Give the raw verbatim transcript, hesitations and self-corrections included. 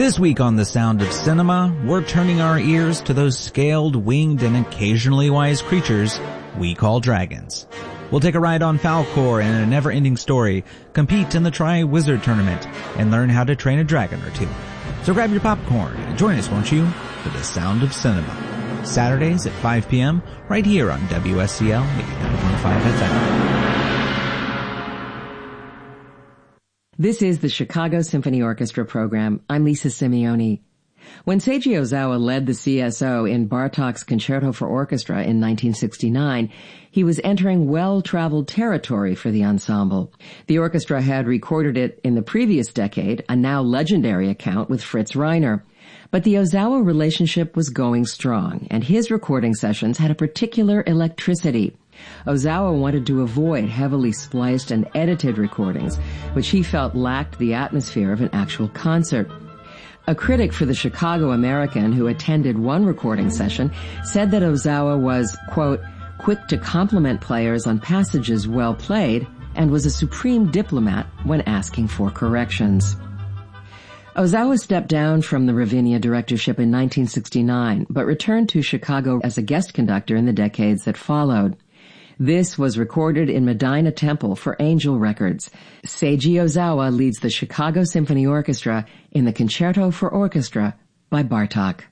This week on The Sound of Cinema, we're turning our ears to those scaled, winged, and occasionally wise creatures we call dragons. We'll take a ride on Falkor and a never-ending story, compete in the Tri-Wizard Tournament, and learn how to train a dragon or two. So grab your popcorn and join us, won't you, for The Sound of Cinema. Saturdays at five p.m. right here on W S C L eighty-nine point five F M. This is the Chicago Symphony Orchestra program. I'm Lisa Simeone. When Seiji Ozawa led the C S O in Bartók's Concerto for Orchestra in nineteen sixty-nine, he was entering well-traveled territory for the ensemble. The orchestra had recorded it in the previous decade, a now legendary account with Fritz Reiner. But the Ozawa relationship was going strong, and his recording sessions had a particular electricity. Ozawa wanted to avoid heavily spliced and edited recordings, which he felt lacked the atmosphere of an actual concert. A critic for the Chicago American who attended one recording session said that Ozawa was, quote, quick to compliment players on passages well played and was a supreme diplomat when asking for corrections. Ozawa stepped down from the Ravinia directorship in nineteen sixty-nine, but returned to Chicago as a guest conductor in the decades that followed. This was recorded in Medina Temple for Angel Records. Seiji Ozawa leads the Chicago Symphony Orchestra in the Concerto for Orchestra by Bartók.